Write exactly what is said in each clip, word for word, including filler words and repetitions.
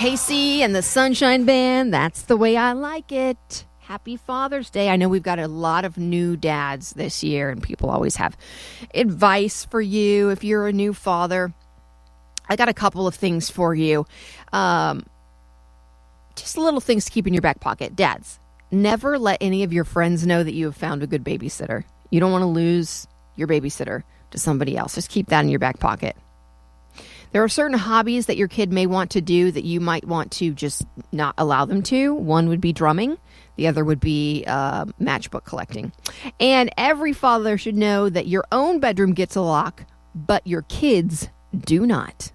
Casey and the Sunshine Band, That's the Way I Like It. Happy Father's Day. I know we've got a lot of new dads this year, and people always have advice for you if you're a new father. I got a couple of things for you. Um, just little things to keep in your back pocket. Dads, never let any of your friends know that you have found a good babysitter. You don't want to lose your babysitter to somebody else. Just keep that in your back pocket. There are certain hobbies that your kid may want to do that you might want to just not allow them to. One would be drumming. The other would be uh, matchbook collecting. And every father should know that your own bedroom gets a lock, but your kids do not.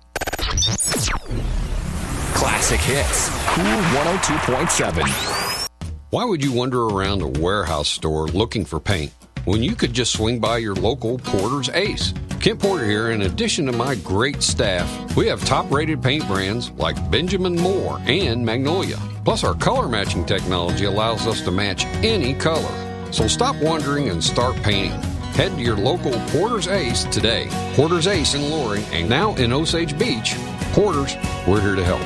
Classic hits. Cool one oh two point seven. Why would you wander around a warehouse store looking for paint when you could just swing by your local Porter's Ace? Kent Porter here. In addition to my great staff, we have top-rated paint brands like Benjamin Moore and Magnolia. Plus, our color matching technology allows us to match any color. So stop wandering and start painting. Head to your local Porter's Ace today. Porter's Ace in Loring and now in Osage Beach. Porter's, we're here to help.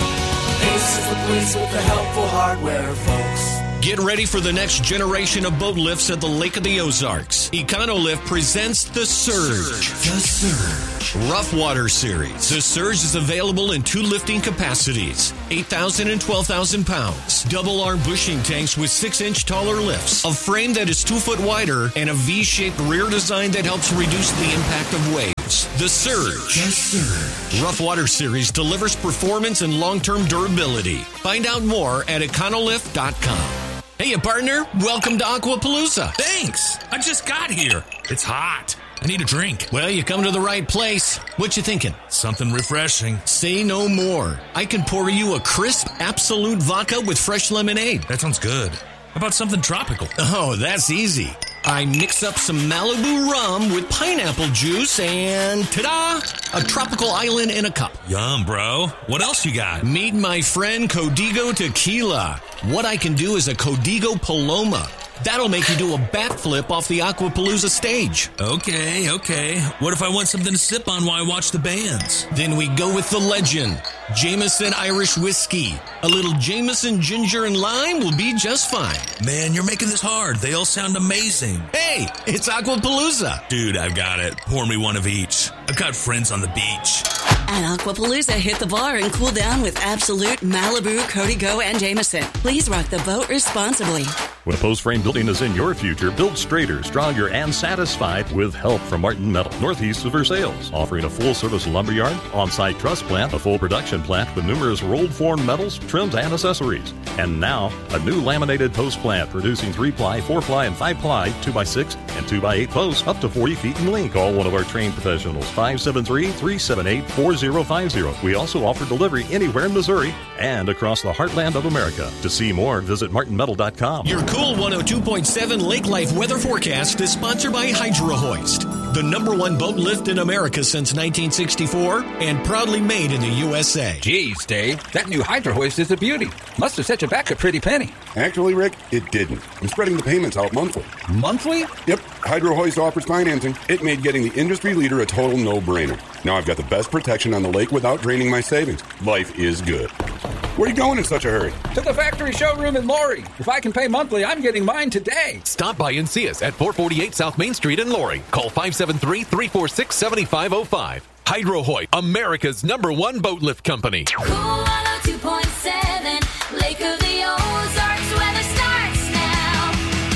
Ace is the place with the helpful hardware, folks. Get ready for the next generation of boat lifts at the Lake of the Ozarks. EconoLift presents the Surge. The Surge. Rough Water Series. The Surge is available in two lifting capacities, eight thousand and twelve thousand pounds. Double arm bushing tanks with six inch taller lifts, a frame that is two foot wider, and a V-shaped rear design that helps reduce the impact of waves. The Surge. The Surge. Rough Water Series delivers performance and long-term durability. Find out more at econolift dot com. Hey, partner. Welcome to Aquapalooza. Thanks. I just got here. It's hot. I need a drink. Well, you come to the right place. What you thinking? Something refreshing. Say no more. I can pour you a crisp, absolute vodka with fresh lemonade. That sounds good. How about something tropical? Oh, that's easy. I mix up some Malibu rum with pineapple juice and, ta-da, a tropical island in a cup. Yum, bro. What else you got? Meet my friend Codigo Tequila. What I can do is a Codigo Paloma. That'll make you do a backflip off the Aquapalooza stage. Okay, okay. What if I want something to sip on while I watch the bands? Then we go with the legend, Jameson Irish Whiskey. A little Jameson ginger and lime will be just fine. Man, you're making this hard. They all sound amazing. Hey, it's Aquapalooza. Dude, I've got it. Pour me one of each. I've got friends on the beach. At Aquapalooza, hit the bar and cool down with Absolute, Malibu, Codigo, and Jameson. Please rock the boat responsibly. When a post frame building is in your future, build straighter, stronger, and satisfied with help from Martin Metal, northeast of Versailles, offering a full-service lumberyard, on-site truss plant, a full production plant with numerous rolled form metals, trims, and accessories. And now, a new laminated post plant producing three-ply, four-ply, and five-ply, two by six, and two by eight posts up to forty feet in length. Call one of our trained professionals, five seven three, three seven eight, four zero five zero. We also offer delivery anywhere in Missouri and across the heartland of America. To see more, visit martin metal dot com. Your cool one oh two point seven Lake Life weather forecast is sponsored by Hydro Hoist, the number one boat lift in America since nineteen sixty-four and proudly made in the U S A. Geez, Dave, that new Hydro Hoist is a beauty. Must have set you back a pretty penny. Actually, Rick, it didn't. I'm spreading the payments out monthly. Monthly? Yep. Hydro Hoist offers financing. It made getting the industry leader a total no-brainer. Now I've got the best protection on the lake without draining my savings. Life is good. Where are you going in such a hurry? To the factory showroom in Loring. If I can pay monthly, I'm getting mine today. Stop by and see us at four forty-eight South Main Street in Loring. Call five seven three, three four six, seven five zero five. Hydro Hoist, America's number one boat lift company. Cool one oh two point seven, Lake of the Ozarks, weather starts now.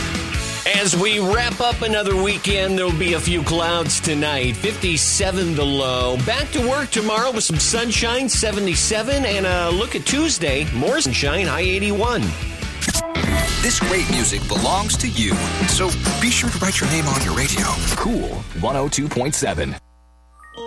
As we wrap up another weekend, there'll be a few clouds tonight. fifty-seven the low. Back to work tomorrow with some sunshine, seventy-seven. And a look at Tuesday, more sunshine, high eighty-one. This great music belongs to you. So be sure to write your name on your radio. Cool one oh two point seven.